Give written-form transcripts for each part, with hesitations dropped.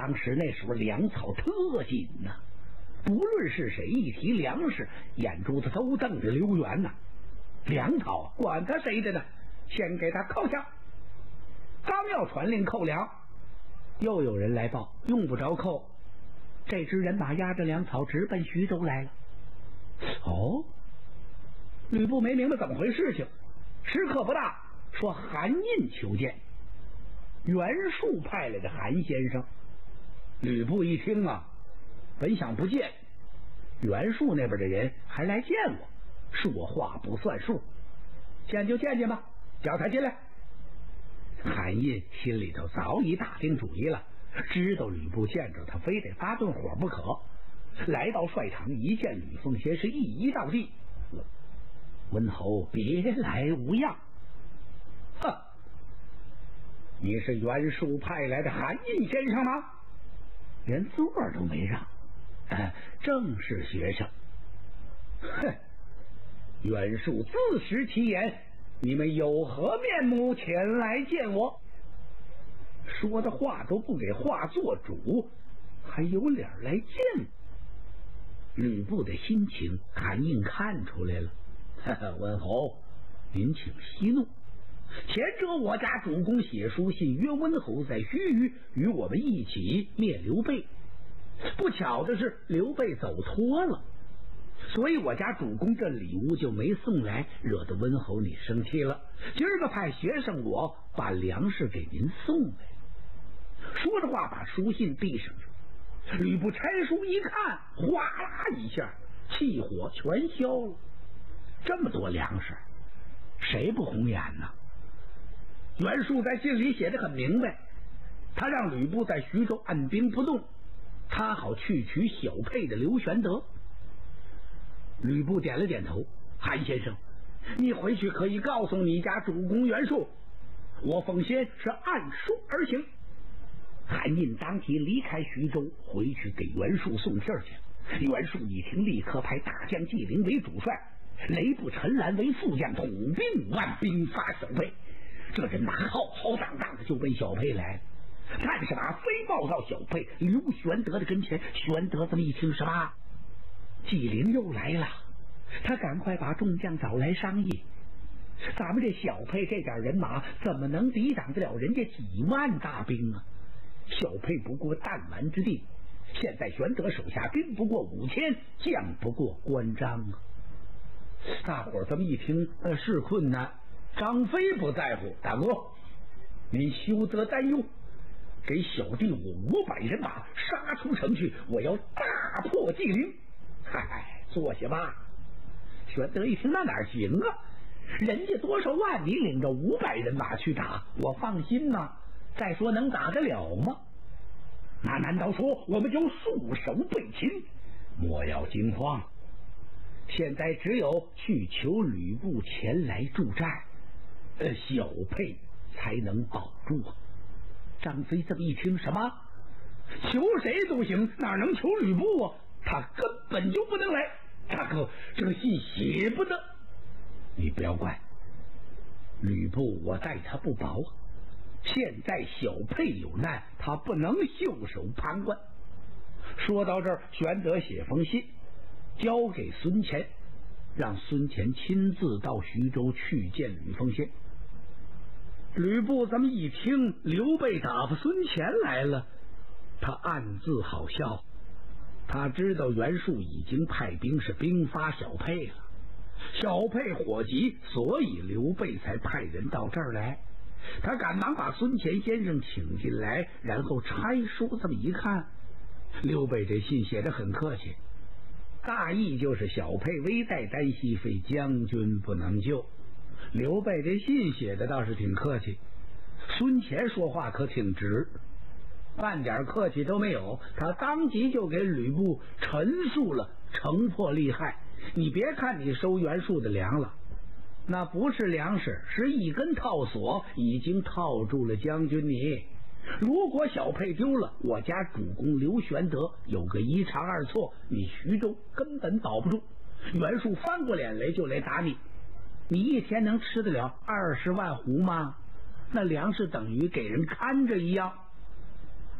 当时那时候粮草特紧呐，不论是谁一提粮食，眼珠子都瞪着刘元呐。粮草管他谁的呢，先给他扣下。刚要传令扣粮，又有人来报，用不着扣，这支人马押着粮草直奔徐州来了。哦，吕布没明白怎么回事情，时刻不大，说韩印求见，袁术派来的韩先生。吕布一听啊，本想不见，袁术那边的人还来见我，是我话不算数，见就见见吧，叫他进来。韩印心里头早已打定主意了，知道吕布见着他非得发顿火不可。来到帅场一见吕奉先是一一到地，温侯别来无恙。哼，你是袁术派来的韩印先生吗？连座都没让，正是学生。哼，袁术自食其言，你们有何面目前来见我？说的话都不给话做主，还有脸来见我？吕布的心情韩印看出来了。温侯，您请息怒。前者我家主公写书信约温侯在须臾与我们一起灭刘备，不巧的是刘备走脱了，所以我家主公这礼物就没送来，惹得温侯你生气了。今儿个派学生我把粮食给您送来。说着话把书信递上去，吕布拆书一看，哗啦一下气火全消了。这么多粮食谁不红眼呢？袁术在信里写得很明白，他让吕布在徐州按兵不动，他好去取小沛的刘玄德。吕布点了点头，韩先生，你回去可以告诉你家主公袁术，我奉先是按书而行。韩印当即离开徐州，回去给袁术送信去。袁术一听，立刻派大将纪灵为主帅，雷部陈兰为副将，统兵5万，兵发小沛。这人马浩浩荡荡的就奔小沛来了，但是马飞报到小沛刘玄德的跟前。玄德这么一听，什么？纪灵又来了，他赶快把众将找来商议，咱们这小沛这点人马怎么能抵挡得了人家几万大兵啊？小沛不过弹丸之地，现在玄德手下兵不过5000，将不过关张啊！大伙儿这么一听，是困难。张飞不在乎，大哥，您休得担忧，给小弟我500人马杀出城去，我要大破纪灵。嗨，坐下吧。玄德一听，那哪行啊？人家多少万，你领着500人马去打，我放心吗？再说能打得了吗？那难道说我们就束手被擒？莫要惊慌，现在只有去求吕布前来助战，小沛才能保住啊！张飞这么一听，什么？求谁都行，哪能求吕布啊？他根本就不能来，大哥，这个信写不得。你不要怪吕布，我待他不薄啊。现在小沛有难，他不能袖手旁观。说到这儿，玄德写封信交给孙乾，让孙乾亲自到徐州去见吕奉先。吕布咱们一听刘备打发孙乾来了，他暗自好笑。他知道袁术已经派兵是兵发小沛了，小沛火急，所以刘备才派人到这儿来。他赶忙把孙乾先生请进来，然后拆书这么一看，刘备这信写得很客气，大意就是小沛危在旦夕，非将军不能救。刘备这信写的倒是挺客气，孙乾说话可挺直，半点客气都没有。他当即就给吕布陈述了城破利害。你别看你收袁术的粮了，那不是粮食，是一根套索，已经套住了将军你。如果小沛丢了，我家主公刘玄德有个一差二错，你徐州根本保不住。袁术翻过脸来就来打你，你一天能吃得了20万斛吗？那粮食等于给人看着一样。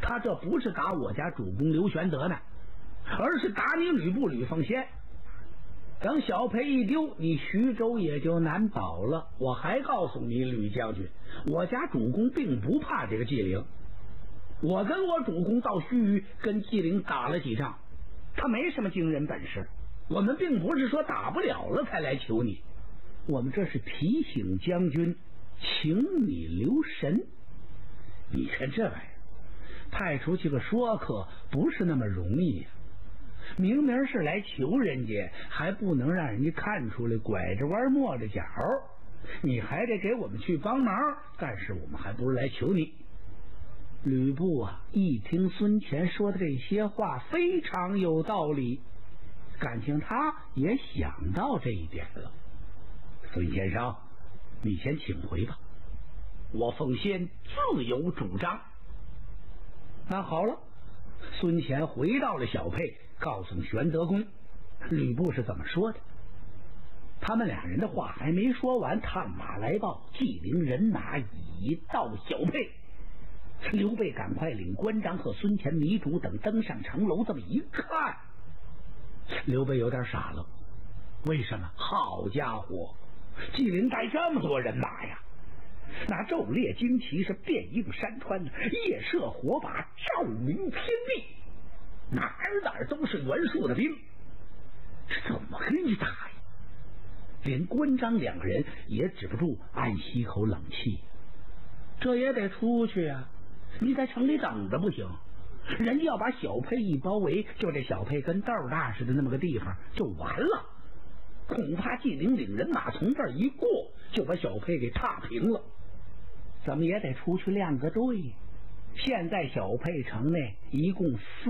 他这不是打我家主公刘玄德呢，而是打你吕布吕奉先。等小沛一丢，你徐州也就难保了。我还告诉你吕将军，我家主公并不怕这个纪灵。我跟我主公到盱眙跟纪灵打了几仗，他没什么惊人本事。我们并不是说打不了了才来求你，我们这是提醒将军，请你留神。你看这玩意儿，派出去个说客不是那么容易呀。明明是来求人家，还不能让人家看出来拐着弯抹着角，你还得给我们去帮忙，但是我们还不是来求你。吕布啊，一听孙权说的这些话非常有道理，感情他也想到这一点了。孙先生，你先请回吧，我奉先自有主张。那好了，孙权回到了小沛，告诉玄德公吕布是怎么说的。他们俩人的话还没说完，探马来报，纪灵人马已到小沛。刘备赶快领关张和孙权、糜竺等登上城楼，这么一看，刘备有点傻了。为什么？好家伙，纪灵带这么多人马呀！那骤烈旌旗是遍映山川，夜射火把照明天地，哪儿都是袁术的兵，这怎么跟你打呀？连关张两个人也止不住暗吸一口冷气，这也得出去啊！你在城里等着不行，人家要把小沛一包围，就这小沛跟豆大似的那么个地方就完了。恐怕纪灵领人马从这儿一过，就把小沛给踏平了。怎么也得出去亮个队。现在小沛城内一共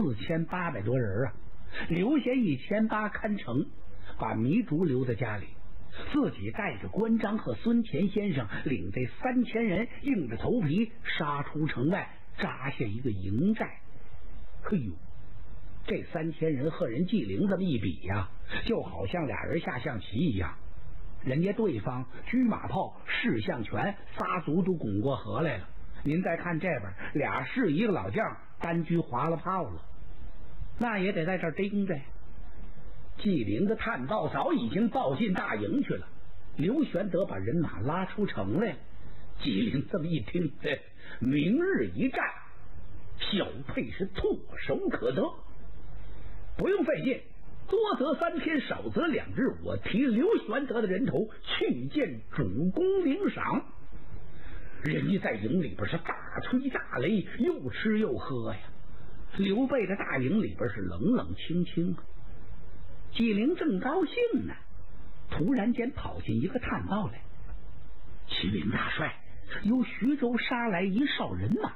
4800多人啊，留下1800看城，把糜竺留在家里，自己带着关张和孙乾先生领这3000人，硬着头皮杀出城外，扎下一个营寨。嘿呦，这3000人和人纪灵这么一比呀，就好像俩人下象棋一样。人家对方车马炮、士象拳仨族都拱过河来了，您再看这边俩士一个老将单车划了炮了，那也得在这儿盯着。纪灵的探报早已经报进大营去了，刘玄德把人马拉出城来了。纪灵这么一听，明日一战，小沛是唾手可得，不用费劲，多则3天，少则2日，我提刘玄德的人头去见主公领赏。人家在营里边是大吹大擂，又吃又喝呀。刘备的大营里边是冷冷清清。纪灵正高兴呢，突然间跑进一个探报来：启禀大帅，由徐州杀来一哨人马。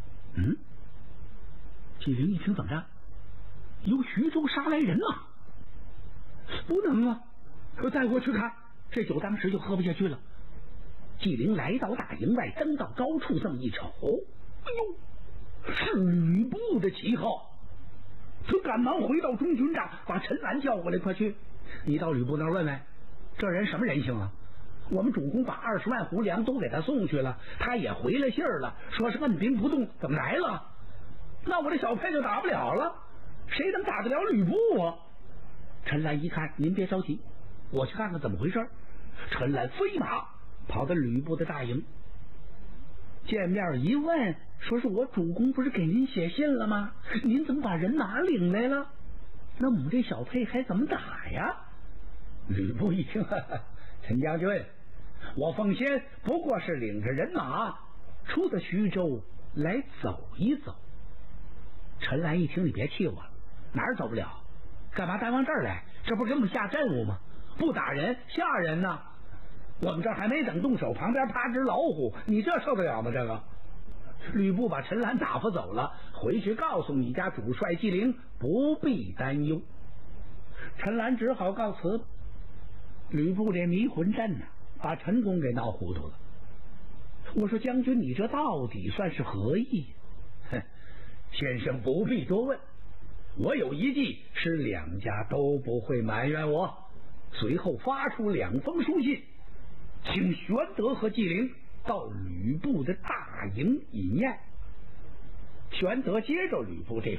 纪灵一听，怎么着？由徐州杀来人马？不能啊，带我去看。这酒当时就喝不下去了。纪灵来到大营外，登到高处，这么一瞅，哎呦，是吕布的旗号。他赶忙回到中军帐，把陈兰叫过来，快去，你到吕布那儿问问，这人什么人性啊？我们主公把20万斛粮都给他送去了，他也回了信儿了，说是按兵不动，怎么来了？那我这小沛就打不了了，谁能打得了吕布啊？陈兰一看，您别着急，我去看看怎么回事。陈兰飞马跑到吕布的大营，见面一问，说是我主公不是给您写信了吗？您怎么把人马领来了？那我们这小沛还怎么打呀？吕布一听，陈将军，我奉先不过是领着人马出的徐州来走一走。陈兰一听，你别气我了，哪儿走不了？干嘛单往这儿来？这不是给我们下阵务吗？不打人吓人呢。我们这还没等动手，旁边趴只老虎，你这受得了吗？这个吕布把陈兰打发走了，回去告诉你家主帅纪灵，不必担忧。陈兰只好告辞。吕布这迷魂阵呢，把陈宫给闹糊涂了。我说将军，你这到底算是何意？先生不必多问，我有一计，使两家都不会埋怨我。随后发出2封书信，请玄德和纪灵到吕布的大营饮宴。 玄德接着吕布这